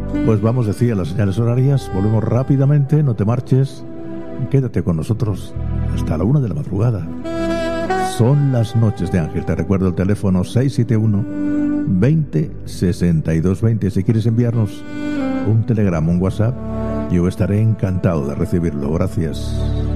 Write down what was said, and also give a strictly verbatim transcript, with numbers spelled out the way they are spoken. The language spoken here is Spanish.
Pues vamos, decía las señales horarias. Volvemos rápidamente, no te marches. Quédate con nosotros hasta la una de la madrugada. Son las noches de Ángel. Te recuerdo el teléfono seis siete uno, veinte, sesenta y dos veinte. Si quieres enviarnos un telegrama, un WhatsApp, yo estaré encantado de recibirlo. Gracias.